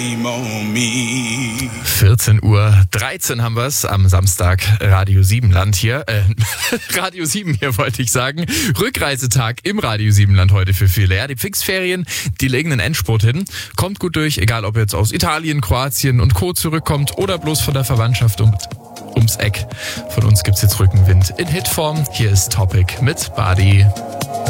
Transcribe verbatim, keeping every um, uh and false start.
vierzehn Uhr dreizehn haben wir es am Samstag, Radio sieben Land hier. Äh, Radio sieben hier wollte ich sagen. Rückreisetag im Radio sieben Land heute für viele. Ja, die Pfingstferien, die legen einen Endspurt hin. Kommt gut durch, egal ob ihr jetzt aus Italien, Kroatien und Co. zurückkommt oder bloß von der Verwandtschaft um, ums Eck. Von uns gibt's jetzt Rückenwind in Hitform. Hier ist Topic mit Badi.